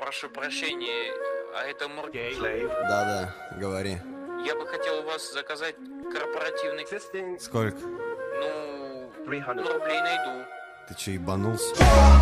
Прошу прощения, а это Мургей? Да-да, говори. Я бы хотел у вас заказать корпоративный... Сколько? Ну, рублей найду. Ты че, ебанулся?